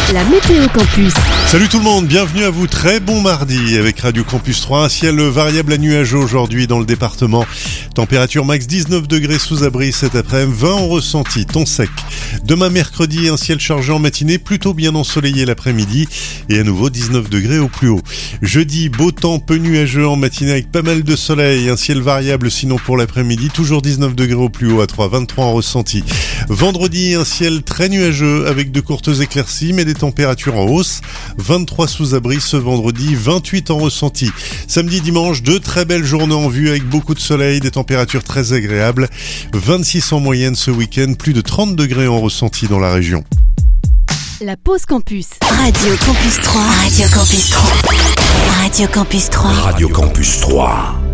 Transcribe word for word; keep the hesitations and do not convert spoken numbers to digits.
La météo campus. Salut tout le monde, bienvenue à vous, très bon mardi avec Radio Campus trois, un ciel variable à nuageux aujourd'hui dans le département. Température max dix-neuf degrés sous abri cet après-midi, vingt en ressenti, temps sec. Demain mercredi, un ciel chargé en matinée, plutôt bien ensoleillé l'après-midi et à nouveau dix-neuf degrés au plus haut. Jeudi, beau temps, peu nuageux en matinée avec pas mal de soleil, un ciel variable sinon pour l'après-midi, toujours dix-neuf degrés au plus haut à Troyes, vingt-trois en ressenti. Vendredi, un ciel très nuageux avec de courtes éclaircies mais des températures en hausse, vingt-trois sous abri ce vendredi, vingt-huit en ressenti. Samedi, dimanche, deux très belles journées en vue avec beaucoup de soleil, des températures très agréables, vingt-six en moyenne ce week-end, plus de trente degrés en ressenti dans la région. La pause campus. Radio Campus trois. Radio Campus trois. Radio Campus trois. Radio Campus trois.